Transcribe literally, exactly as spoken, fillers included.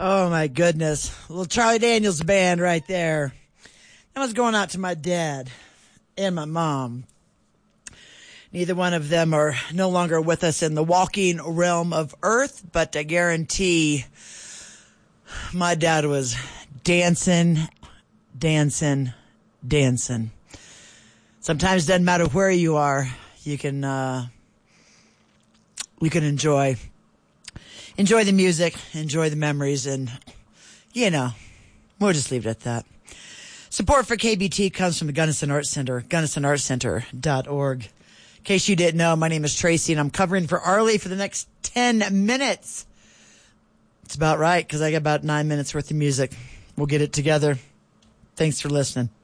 Oh, my goodness. A little Charlie Daniels band right there. That was going out to my dad and my mom. Neither one of them are no longer with us in the walking realm of earth, but I guarantee my dad was dancing, dancing, dancing. Sometimes it doesn't matter where you are. You can, uh, you can enjoy, enjoy the music, enjoy the memories, and, you know, we'll just leave it at that. Support for K B T comes from the Gunnison Arts Center, gunnison arts center dot org. In case you didn't know, my name is Tracy, and I'm covering for Arlie for the next ten minutes. It's about right, because I got about nine minutes worth of music. We'll get it together. Thanks for listening.